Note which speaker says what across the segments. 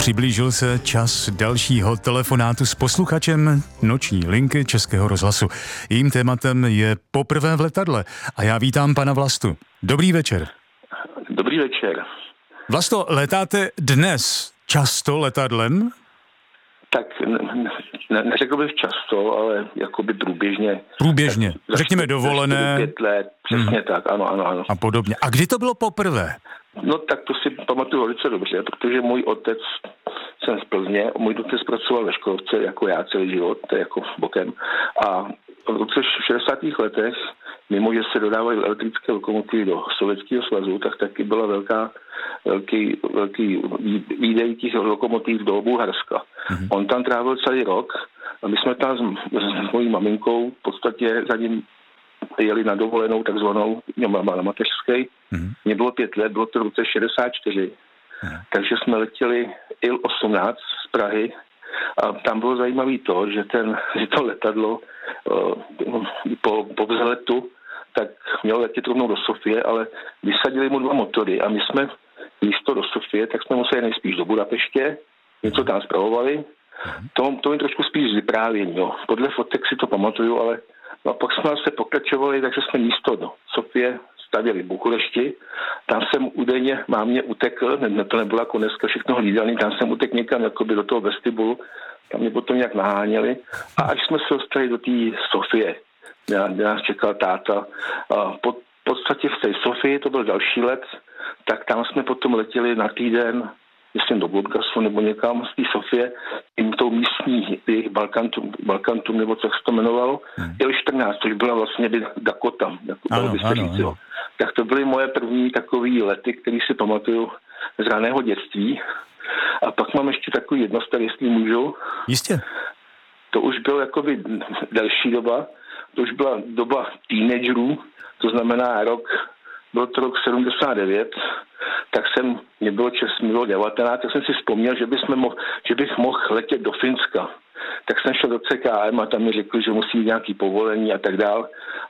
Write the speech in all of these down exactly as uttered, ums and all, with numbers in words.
Speaker 1: přiblížil se čas dalšího telefonátu s posluchačem noční linky Českého rozhlasu. Jejím tématem je Poprvé v letadle a já vítám pana Vlastu. Dobrý večer.
Speaker 2: Dobrý večer.
Speaker 1: Vlasto, letáte dnes často letadlem?
Speaker 2: Tak ne, neřekl bych často, ale jakoby průběžně.
Speaker 1: Průběžně,
Speaker 2: tak,
Speaker 1: řekněme dovolené.
Speaker 2: Pět let, přesně hmm. tak, ano, ano, ano.
Speaker 1: A podobně. A kdy to bylo poprvé?
Speaker 2: No tak to si pamatuju velice dobře, protože můj otec, jsem z Plzně, můj otec pracoval ve školce, jako já celý život, to je jako bokem. A v roce šedesátých letech, mimo že se dodávaly elektrické lokomotivy do Sovětského svazu, tak taky byla velká, velký, velký výdej těch lokomotiv do Bulharska. Mm-hmm. On tam trávil celý rok a my jsme tam s, s mojí maminkou v podstatě za ním jeli na dovolenou takzvanou, na mateřské. Mm-hmm. Mně bylo pět let, bylo to v roce šedesát čtyři. Mm-hmm. Takže jsme letěli I L osmnáct z Prahy a tam bylo zajímavé to, že, ten, že to letadlo uh, po, po vzletu tak mělo letět rovnou do Sofie, ale vysadili mu dva motory a my jsme místo do Sofie, tak jsme museli nejspíš do Budapeště, něco tam zpravovali. To, to mi trošku spíš vyprávění, jo. Podle fotek si to pamatuju, ale no, pak jsme se pokračovali, takže jsme místo do Sofie stavěli v Bukurešti. Tam jsem údajně mámě utekl, ne, to nebylo jako dneska všechno hlídaný, tam jsem utekl někam jakoby do toho vestibulu, tam mě potom nějak naháněli a až jsme se dostali do té Sofie, kde nás čekal táta. Po podstatě v té Sofii, to byl další let, tak tam jsme potom letěli na týden, myslím do Burgasu nebo někam z té Sofie, tím tou místní jejich Balkantum, Balkantum nebo co se to jmenovalo, hmm. I L čtrnáct, což byla vlastně Dakota.
Speaker 1: Ano, ano, ano.
Speaker 2: Tak to byly moje první takový lety, které si pamatuju z raného dětství. A pak mám ještě takový jednostar, jestli můžu.
Speaker 1: Jistě.
Speaker 2: To už byl jakoby delší doba, to už byla doba teenagerů, to znamená rok, byl to rok sedmdesát devět, tak jsem, mě bylo čest, mě bylo devatenáct, tak jsem si vzpomněl, že, mohl, že bych mohl letět do Finska. Tak jsem šel do C K M a tam mi řekli, že musí nějaký povolení a tak dál,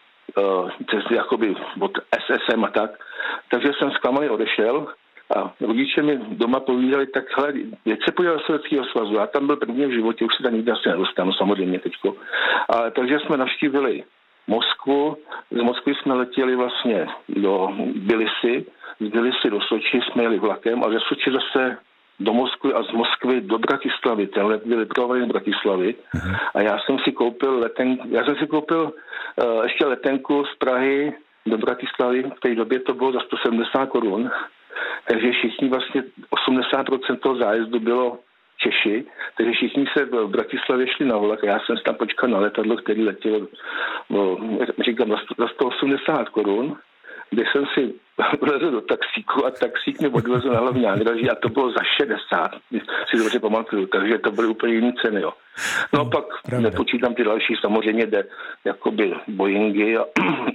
Speaker 2: uh, jakoby od S S M a tak. Takže jsem zklamaný odešel a rodiče mi doma povídali, tak hele, jak se podíval do Sovětského svazu, já tam byl první v životě, už se tam nikdy asi nedostanu, samozřejmě teďko. A, takže jsme navštívili Moskvu, z Moskvy jsme letěli vlastně do Tbilisi, z Tbilisi do Soči jsme jeli vlakem a ze Soči zase do Moskvy a z Moskvy do Bratislavy. Ten let byl vyprovaný z Bratislavy mm-hmm. a já jsem si koupil letenku, já jsem si koupil uh, ještě letenku z Prahy do Bratislavy, v té době to bylo za sto sedmdesát korun, takže všichni vlastně osmdesát procent toho zájezdu bylo Češi, takže všichni se v Bratislavě šli na vlak a já jsem tam počkal na letadlo, který letěl, no, říkám, za sto osmdesát korun, kde jsem si vlezl do taxíku a taxík mě odvezl na hlavní nádraží a to bylo za šedesát, si dobře pamatuju, takže to byly úplně jiné ceny, jo. No a pak Pravda. Nepočítám ty další, samozřejmě jde jakoby Boeingy a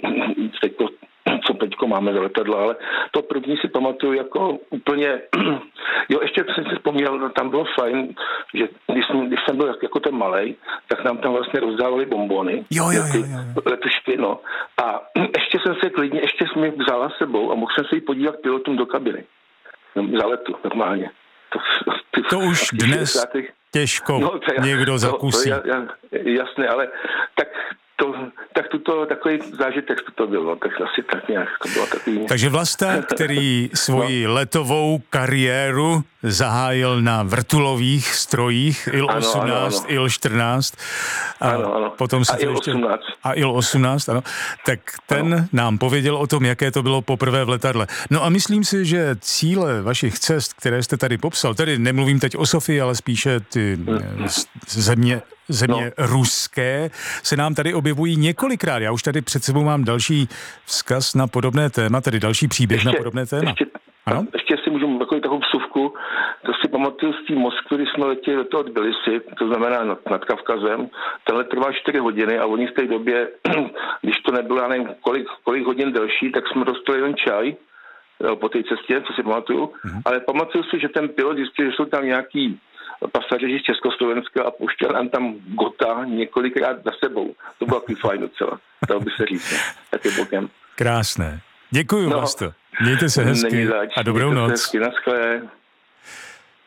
Speaker 2: teď to, co teďko máme za letadlo, ale to první si pamatuju jako úplně, jo, ještě jsem si vzpomněl, no, tam bylo fajn, že když jsem, když jsem byl jako ten malej, tak nám tam vlastně rozdávali bonbony,
Speaker 1: jo, jo, jo, jo.
Speaker 2: letušky, no, a ještě jsem se klidně, ještě jsem mi vzala sebou a mohl jsem se jí podívat pilotům do kabiny, no, za letu, normálně. To,
Speaker 1: ty, to už dnes šedesátých těžko no, to já, někdo zakusí.
Speaker 2: No, to já, jasné, ale tak To, tak tuto, takový zážitek to bylo, tak asi tak nějak to bylo takový...
Speaker 1: Takže Vlasta, který svoji no. letovou kariéru zahájil na vrtulových strojích I L osmnáct, ano, ano. I L čtrnáct a
Speaker 2: ano, ano.
Speaker 1: potom se
Speaker 2: a I L osmnáct.
Speaker 1: Ještě, a I L osmnáct, ano. Tak ten ano. nám pověděl o tom, jaké to bylo poprvé v letadle. No a myslím si, že cíle vašich cest, které jste tady popsal, tedy nemluvím teď o Sofii, ale spíše ty hmm. země země no. ruské, se nám tady objevují několikrát. Já už tady před sebou mám další vzkaz na podobné téma, tedy další příběh ještě, na podobné téma.
Speaker 2: Ještě, ano? ještě si můžu takovou takovou vsuvku. To si pamatuju z té Moskvy, když jsme letěli do toho Tbilisi, to znamená nad, nad Kavkazem. Tenhle trvá čtyři hodiny a oni v té době, když to nebylo, já nevím, kolik, kolik hodin delší, tak jsme dostali jeden čaj po té cestě, co si pamatuju. Mm-hmm. Ale pamatuju si, že ten pilot zjistil, že jsou tam nějaký pasažéři z Československa a pouštěl nám tam Gota několikrát za sebou. To bylo takový fajn docela. To by se říct. Taky bokem.
Speaker 1: Krásné. Děkuju, no, Vlasto. Mějte se hezky a dobrou noc.
Speaker 2: Hezky, naschle.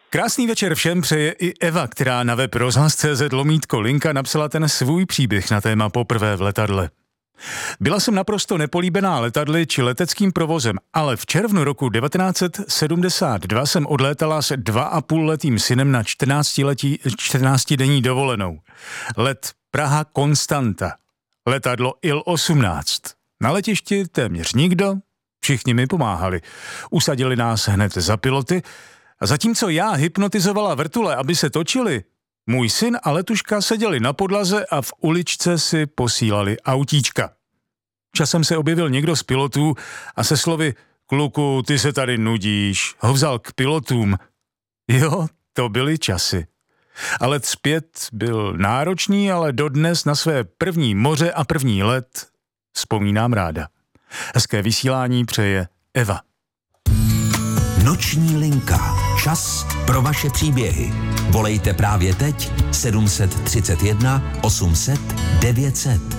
Speaker 1: Krásný večer všem přeje i Eva, která na web rozhlas tečka cé zet lomítko linka napsala ten svůj příběh na téma poprvé v letadle. Byla jsem naprosto nepolíbená letadly či leteckým provozem, ale v červnu roku devatenáct set sedmdesát dva jsem odlétala s dva a půl letým synem na čtrnáctidenní dovolenou. Let Praha Konstanta. Letadlo I L osmnáct. Na letišti téměř nikdo, všichni mi pomáhali. Usadili nás hned za piloty a zatímco já hypnotizovala vrtule, aby se točily, můj syn a letuška seděli na podlaze a v uličce si posílali autíčka. Časem se objevil někdo z pilotů a se slovy "Kluku, ty se tady nudíš", ho vzal k pilotům. Jo, to byly časy. A let zpět byl náročný, ale dodnes na své první moře a první let vzpomínám ráda. Hezké vysílání přeje Eva.
Speaker 3: Noční linka. Čas pro vaše příběhy. Volejte právě teď sedm set třicet jedna osm set devět set.